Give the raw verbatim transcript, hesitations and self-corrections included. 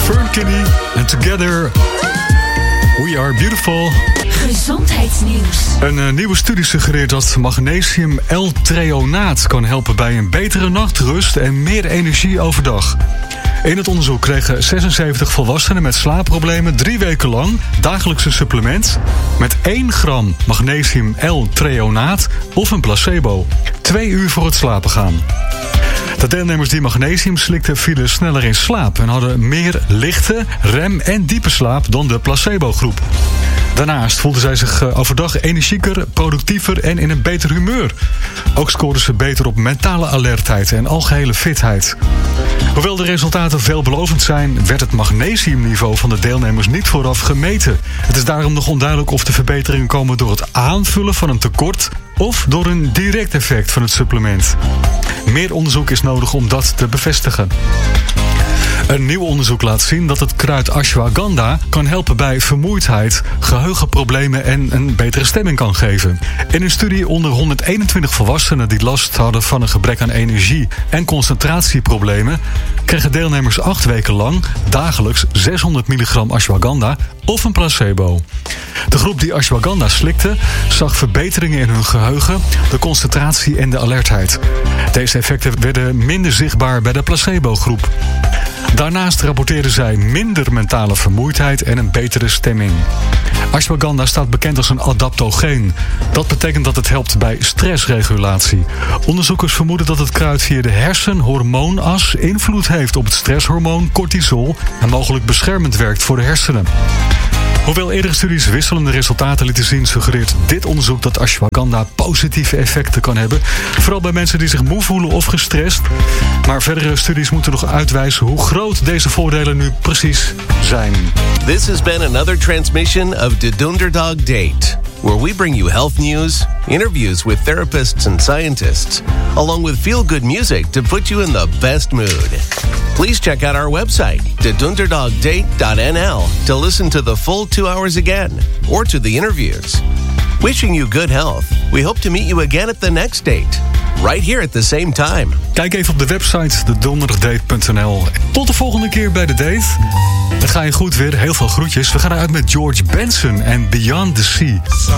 Fern Kinney. And together we are beautiful. Gezondheidsnieuws. Een uh, nieuwe studie suggereert dat magnesium L-threonaat kan helpen bij een betere nachtrust en meer energie overdag. In het onderzoek kregen zesenzeventig volwassenen met slaapproblemen drie weken lang dagelijks een supplement met één gram magnesium L-threonaat of een placebo. Twee uur voor het slapen gaan. De deelnemers die magnesium slikten vielen sneller in slaap en hadden meer lichte, rem en diepe slaap dan de placebo-groep. Daarnaast voelden zij zich overdag energieker, productiever en in een beter humeur. Ook scoorden ze beter op mentale alertheid en algehele fitheid. Hoewel de resultaten veelbelovend zijn, werd het magnesiumniveau van de deelnemers niet vooraf gemeten. Het is daarom nog onduidelijk of de verbeteringen komen door het aanvullen van een tekort of door een direct effect van het supplement. Meer onderzoek is nodig om dat te bevestigen. Een nieuw onderzoek laat zien dat het kruid ashwagandha kan helpen bij vermoeidheid, geheugenproblemen en een betere stemming kan geven. In een studie onder honderdeenentwintig volwassenen die last hadden van een gebrek aan energie en concentratieproblemen, kregen deelnemers acht weken lang dagelijks zeshonderd milligram ashwagandha of een placebo. De groep die ashwagandha slikte zag verbeteringen in hun geheugen, de concentratie en de alertheid. Deze effecten werden minder zichtbaar bij de placebo-groep. Daarnaast rapporteerden zij minder mentale vermoeidheid en een betere stemming. Ashwagandha staat bekend als een adaptogeen. Dat betekent dat het helpt bij stressregulatie. Onderzoekers vermoeden dat het kruid via de hersenhormoonas invloed heeft op het stresshormoon cortisol en mogelijk beschermend werkt voor de hersenen. Hoewel eerdere studies wisselende resultaten lieten zien, suggereert dit onderzoek dat ashwagandha positieve effecten kan hebben. Vooral bij mensen die zich moe voelen of gestrest. Maar verdere studies moeten nog uitwijzen hoe groot deze voordelen nu precies zijn. This has been another transmission of the Dunderdog Date, where we bring you health news, interviews with therapists and scientists, along with feel-good music to put you in the best mood. Please check out our website, the dunderdog date dot n l, to listen to the full two hours again, or to the interviews. Wishing you good health. We hope to meet you again at the next date, right here at the same time. Kijk even op de website de dunderdog punt n l. Tot de volgende keer bij de date. Het gaat je goed weer, heel veel groetjes. We gaan eruit met George Benson en Beyond the Sea.